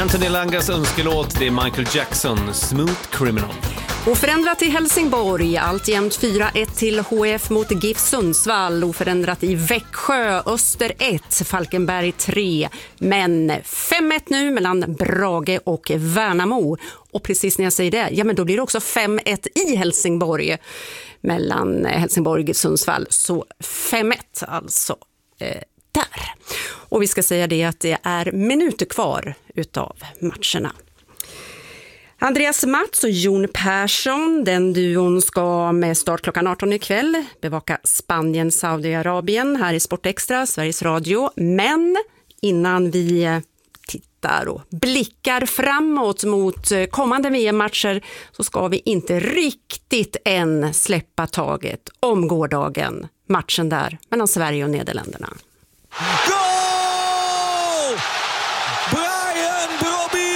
Anthony Langas önskelåt, det är Michael Jackson, Smooth Criminal. Oförändrat i Helsingborg, alltjämt 4-1 till HF mot GIF Sundsvall. Oförändrat i Växjö, Öster 1, Falkenberg 3. Men 5-1 nu mellan Brage och Värnamo. Och precis när jag säger det, ja men då blir det också 5-1 i Helsingborg mellan Helsingborg och Sundsvall. Så 5-1 alltså där. Och vi ska säga det att det är minuter kvar utav matcherna. Andreas Mats och Jon Persson, den duon ska med start klockan 18 ikväll bevaka Spanien, Saudiarabien här i Sportextra, Sveriges Radio. Men innan vi tittar och blickar framåt mot kommande VM-matcher så ska vi inte riktigt än släppa taget om gårdagen, matchen där mellan Sverige och Nederländerna. Goal! Brian Brobby!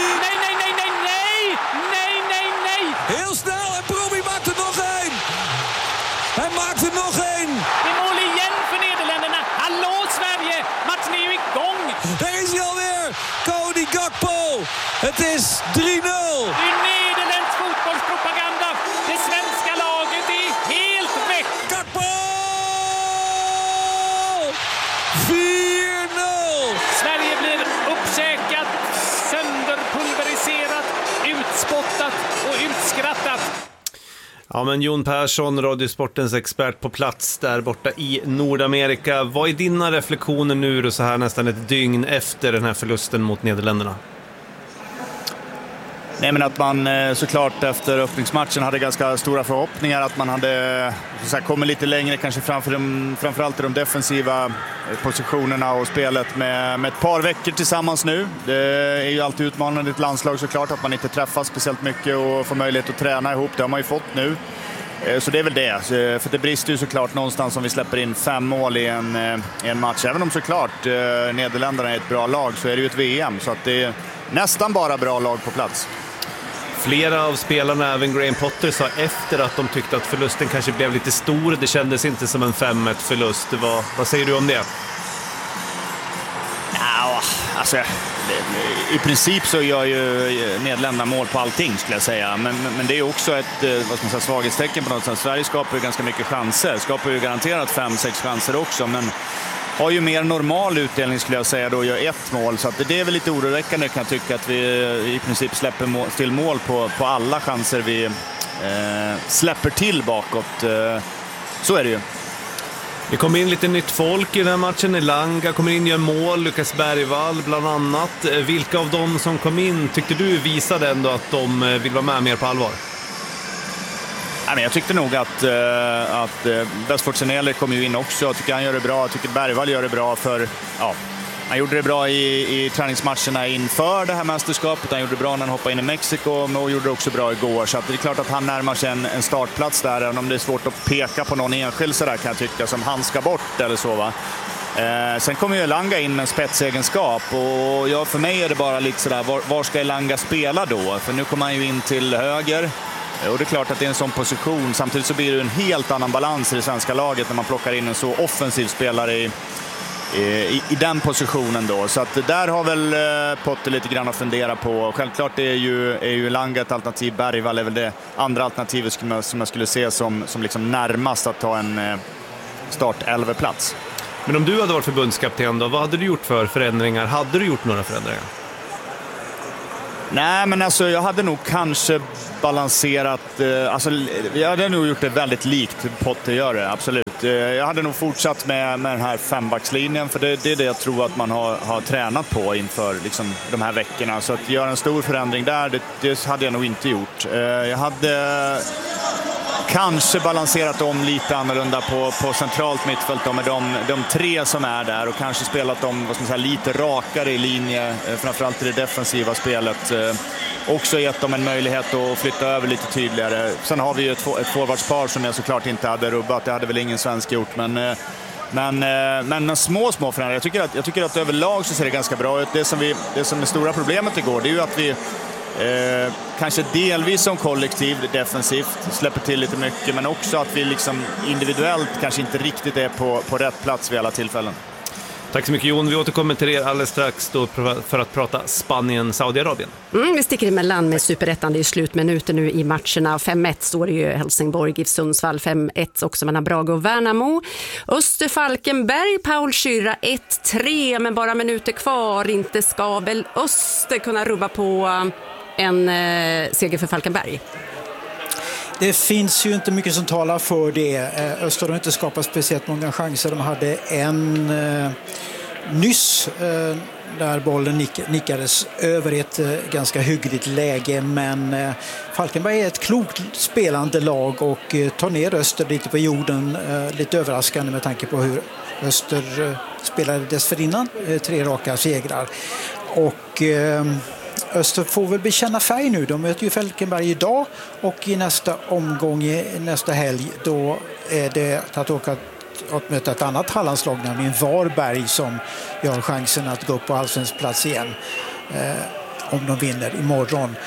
Nee! Heel snel en Brobby maakt er nog één. Hij maakt er nog één. Det är mål igen för Nederländerna. Hallå Sverige! Matchen är ju igång! Daar is hij alweer. Cody Gakpo. Het is 3-0. Det är Nederländs fotbollspropaganda. Det svenska laget är helt väck. Gakpo! 4-0. Sverige blir uppkäkat, sönderpulveriserat, utspottat och utskrattat. Ja, men Jon Persson, Radiosportens expert på plats där borta i Nordamerika. Vad är dina reflektioner nu då, så här nästan ett dygn efter den här förlusten mot Nederländerna? Nej, men att man såklart efter öppningsmatchen hade ganska stora förhoppningar att man hade kommit lite längre, kanske framförallt i de defensiva positionerna och spelet med ett par veckor tillsammans nu. Det är ju alltid utmanande i ett landslag såklart att man inte träffas speciellt mycket och får möjlighet att träna ihop. Det har man ju fått nu. Så det är väl det. För det brister ju såklart någonstans om vi släpper in 5 mål i en match. Även om såklart Nederländerna är ett bra lag så är det ju ett VM. Så att det är nästan bara bra lag på plats. Flera av spelarna, även Graham Potter, sa efter att de tyckte att förlusten kanske blev lite stor. Det kändes inte som en 5-1 förlust. Vad säger du om det? Ja, alltså, i princip så gör ju Nederländerna mål på allting skulle jag säga. Men det är också ett svaghetstecken på något sätt. Sverige skapar ju ganska mycket chanser. Skapar ju garanterat 5-6 chanser också. Men har ju mer normal utdelning skulle jag säga då, gör 1 mål. Så att det är väl lite oroväckande kan jag tycka att vi i princip släpper till mål på alla chanser vi släpper till bakåt. Så är det ju. Det kommer in lite nytt folk i den här matchen. Elanga kommer in, gör mål, Lukas Bergvall bland annat. Vilka av dem som kom in tyckte du visade ändå att de vill vara med mer på allvar? Jag tyckte nog att Westford Senele kom ju in också. Jag tycker han gör det bra. Jag tycker Bergvall gör det bra för... Ja, han gjorde det bra i träningsmatcherna inför det här mästerskapet. Han gjorde det bra när han hoppade in i Mexiko och gjorde det också bra igår. Så att det är klart att han närmar sig en startplats där. Även om det är svårt att peka på någon enskild sådär kan jag tycka som han ska bort eller så va. Sen kommer ju Elanga in med en spetsegenskap och för mig är det bara lite sådär, var ska Elanga spela då? För nu kommer han ju in till höger. Och det är klart att det är en sån position. Samtidigt så blir det en helt annan balans i det svenska laget när man plockar in en så offensiv spelare i den positionen då. Så att där har väl Potter lite grann att fundera på. Självklart är ju Langa ett alternativ. Bergvall är väl det andra alternativet som jag skulle se som liksom närmast att ta en start-11-plats. Men om du hade varit förbundskapten då, vad hade du gjort för förändringar? Hade du gjort några förändringar? Nej, men alltså jag hade nog kanske balanserat, jag hade nog gjort det väldigt likt Potter gör det, absolut. Jag hade nog fortsatt med den här 5-backslinjen för det är det jag tror att man har tränat på inför liksom, de här veckorna. Så att göra en stor förändring där, det hade jag nog inte gjort. Jag hade kanske balanserat om lite annorlunda på centralt mittfält då, med de 3 som är där och kanske spelat dem lite rakare i linje, framförallt i det defensiva spelet. Också gett dem en möjlighet att flytta över lite tydligare. Sen har vi ju ett forwardspar som jag såklart inte hade rubbat. Det hade väl ingen svensk gjort, men små förändringar. Jag tycker att överlag så ser det ganska bra ut. Det som är stora problemet igår, det är ju att vi kanske delvis som kollektiv defensivt släpper till lite mycket, men också att vi liksom individuellt kanske inte riktigt är på rätt plats vid alla tillfällen. Tack så mycket Jon, vi återkommer till er alldeles strax då för att prata Spanien-Saudiarabien. Vi sticker emellan med Superettan, det är slutminuter nu i matcherna. 5-1 står det ju Helsingborg, GIF Sundsvall, 5-1 också mellan Brage och Värnamo. Öster Falkenberg, Paul Schürrer 1-3, men bara minuter kvar, inte ska väl Öster kunna rubba på en seger för Falkenberg? Det finns ju inte mycket som talar för det. Öster har inte skapat speciellt många chanser. De hade en nyss där bollen nickades över ett ganska hyggligt läge. Men Falkenberg är ett klokt spelande lag och tar ner Öster lite på jorden. Lite överraskande med tanke på hur Öster spelade dessförinnan. 3 raka segrar. Och Öster får väl bekänna färg nu. De möter ju Falkenberg idag och i nästa omgång, nästa helg, då är det att åka att möta ett annat Hallandslag, nämligen Varberg, som gör chansen att gå upp på allsvensk plats igen om de vinner imorgon.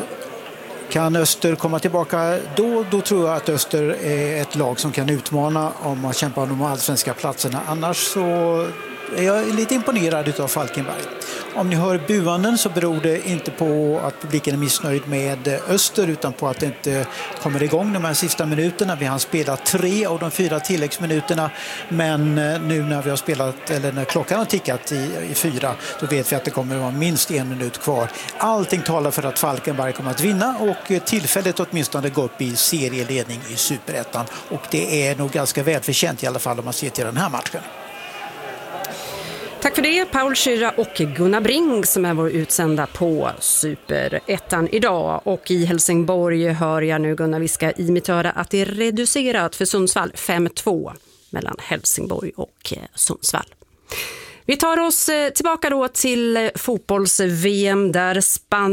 Kan Öster komma tillbaka då tror jag att Öster är ett lag som kan utmana om man kämpar om de allsvenska platserna. Annars så är jag lite imponerad av Falkenberg. Om ni hör buanden så beror det inte på att publiken är missnöjd med Öster utan på att det inte kommer igång de här sista minuterna. Vi har spelat 3 av de 4 tilläggsminuterna, men nu när vi har spelat, eller när klockan har tickat i 4, då vet vi att det kommer att vara minst 1 minut kvar. Allting talar för att Falkenberg kommer att vinna och tillfället åtminstone gå upp i serieledning i Superettan, och det är nog ganska välförtjänt i alla fall om man ser till den här matchen. Tack för det, Paul Schürrer och Gunnar Bring som är vår utsända på Superettan idag. Och i Helsingborg hör jag nu, Gunnar, vi ska i mitt öra att det är reducerat för Sundsvall 5-2 mellan Helsingborg och Sundsvall. Vi tar oss tillbaka då till fotbolls-VM där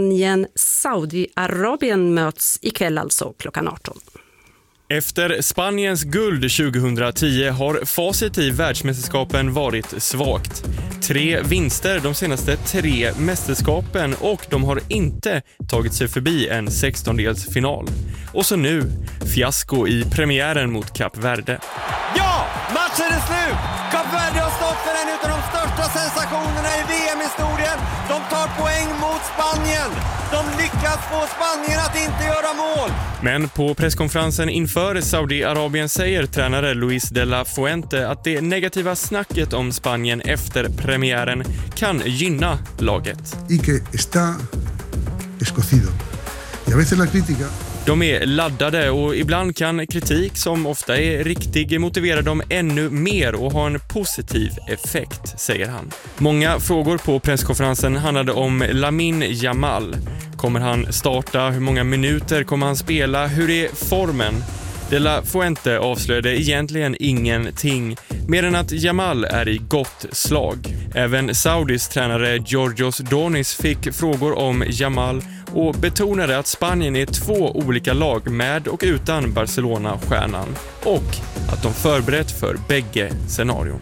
Spanien-Saudiarabien möts ikväll, alltså klockan 18. Efter Spaniens guld 2010 har facit i världsmästerskapen varit svagt. 3 vinster de senaste 3 mästerskapen och de har inte tagit sig förbi en 16-delsfinal. Och så nu, fiasko i premiären mot Kap Verde. Ja, matchen är slut! Kap Verde har stått för en av de största sensationerna i VM-historien. De tar poäng mot Spanien. De lyckas få Spanien att inte göra mål. Men på presskonferensen inför Saudiarabien säger tränare Luis de la Fuente att det negativa snacket om Spanien efter premiären kan gynna laget. Y que está escocido. Y a veces la crítica. De är laddade och ibland kan kritik som ofta är riktig motivera dem ännu mer och ha en positiv effekt, säger han. Många frågor på presskonferensen handlade om Lamine Yamal. Kommer han starta? Hur många minuter kommer han spela? Hur är formen? De la Fuente avslöjade egentligen ingenting, mer än att Yamal är i gott slag. Även Saudis tränare Georgios Donis fick frågor om Yamal och betonade att Spanien är 2 olika lag med och utan Barcelona-stjärnan och att de förberett för bägge scenarion.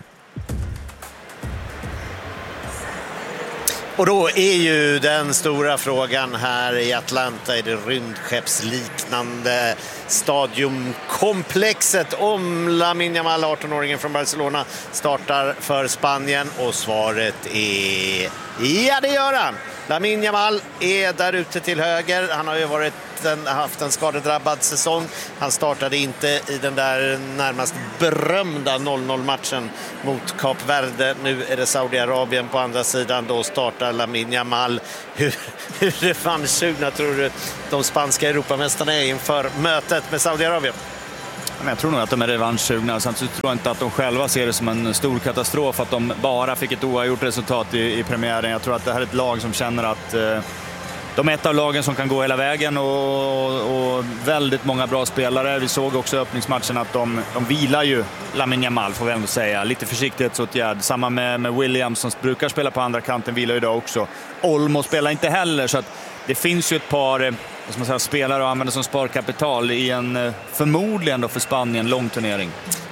Och då är ju den stora frågan här i Atlanta i det rymdskeppsliknande stadiumkomplexet om Lamine Yamal, 18-åringen från Barcelona, startar för Spanien, och svaret är ja, det gör han. Lamine Yamal är där ute till höger. Han har ju haft en skadedrabbad säsong. Han startade inte i den där närmast berömda 0-0-matchen mot Kap Verde. Nu är det Saudiarabien på andra sidan. Då startar Lamine Yamal. Hur revanschsugna tror du de spanska Europamästarna är inför mötet med Saudiarabien? Jag tror nog att de är revanschsugna. Sen så tror jag inte att de själva ser det som en stor katastrof att de bara fick ett oavgjort resultat i premiären. Jag tror att det här är ett lag som känner att de är ett av lagen som kan gå hela vägen och väldigt många bra spelare. Vi såg också i öppningsmatchen att de vilar ju Lamine Yamal, får vi ändå säga. Lite försiktighetsåtgärd. Samma med Williams som brukar spela på andra kanten, vilar idag också. Olmo spelar inte heller, så att det finns ju ett par spelare att använda som sparkapital i en förmodligen då för Spanien lång turnering.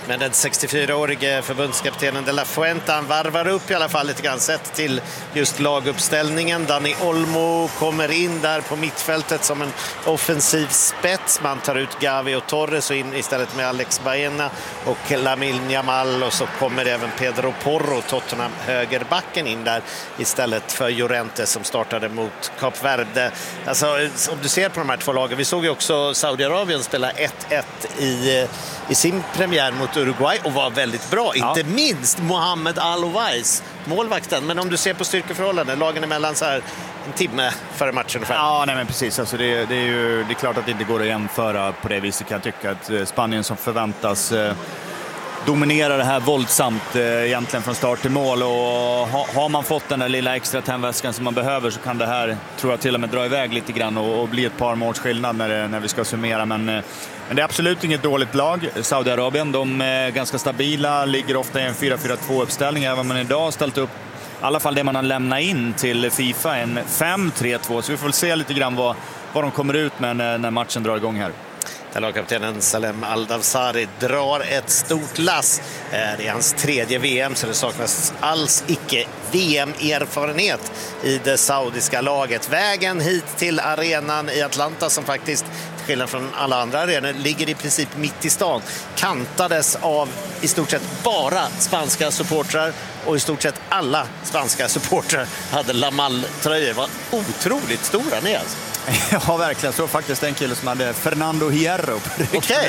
Men den 64-årige förbundskaptenen De La Fuente, han varvar upp i alla fall lite grann sett till just laguppställningen. Dani Olmo kommer in där på mittfältet som en offensiv spets. Man tar ut Gavi och Torres och in istället med Alex Baena och Lamine Yamal, och så kommer även Pedro Porro, Tottenham högerbacken, in där istället för Llorente som startade mot Kap Verde. Alltså, om du ser på de här två lagen, vi såg ju också Saudiarabien spela 1-1 i sin premiär mot Uruguay och var väldigt bra, inte minst Mohamed Al-Owais, målvakten. Men om du ser på styrkeförhållanden, lagen emellan så här en timme före matchen ungefär. Ja, nej men precis. Alltså det är klart att det inte går att jämföra på det viset, kan jag tycka. Att Spanien som förväntas dominera det här våldsamt egentligen från start till mål, och har man fått den där lilla extra tändväskan som man behöver, så kan det här, tror jag, till och med dra iväg lite grann och bli ett par måls skillnad när vi ska summera. Men det är absolut inget dåligt lag. Saudiarabien, de är ganska stabila, ligger ofta i en 4-4-2-uppställning, även om man idag har ställt upp i alla fall det man har lämnat in till FIFA, en 5-3-2, så vi får väl se lite grann vad de kommer ut med när matchen drar igång här. Lagkaptenen Salem Al-Dawsari drar ett stort lass. Det är hans 3:e VM, så det saknas alls icke VM-erfarenhet i det saudiska laget. Vägen hit till arenan i Atlanta, som faktiskt, till skillnad från alla andra arenor, ligger i princip mitt i stan, kantades av i stort sett bara spanska supportrar, och i stort sett alla spanska supportrar hade Lamal-tröjor. Var otroligt stora ni alltså. Ja, verkligen. Så faktiskt en kille som hade Fernando Hierro. Okay.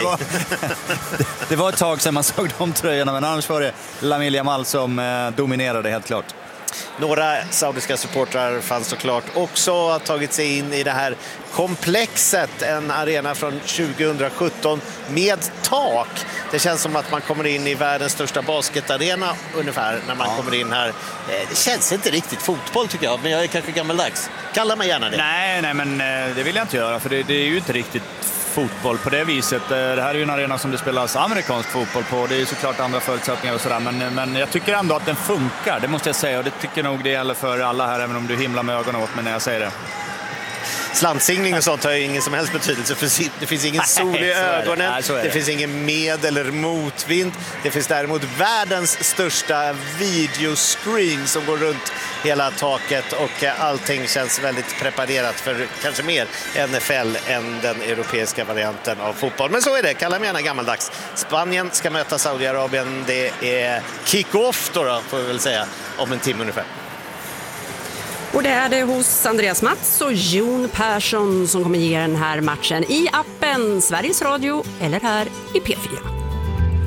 Det var ett tag sedan man såg de tröjorna, men annars var det Lamine Yamal som dominerade helt klart. Några saudiska supportrar fanns såklart också, har tagit sig in i det här komplexet, en arena från 2017 med tak. Det känns som att man kommer in i världens största basketarena ungefär när man kommer in här. Det känns inte riktigt fotboll tycker jag, men jag är kanske gammaldags. Kalla mig gärna det. Nej, men det vill jag inte göra, för det är ju inte riktigt fotboll på det viset. Det här är ju en arena som det spelas amerikansk fotboll på. Det är ju såklart andra förutsättningar och sådär, men jag tycker ändå att den funkar, det måste jag säga, och det tycker nog det gäller för alla här, även om du himlar med ögonen åt mig när jag säger det. Slantsigning och sånt har ju ingen som helst betydelse, för det finns ingen sol i ögonen, det finns ingen med- eller motvind. Det finns däremot världens största videoscreen som går runt hela taket, och allting känns väldigt preparerat för kanske mer NFL än den europeiska varianten av fotboll. Men så är det, kalla mig gärna gammaldags. Spanien ska möta Saudiarabien, det är kick-off då får vi väl säga, om en timme ungefär. Och det är det hos Andreas Mats och Jon Persson som kommer ge den här matchen i appen Sveriges Radio eller här i P4.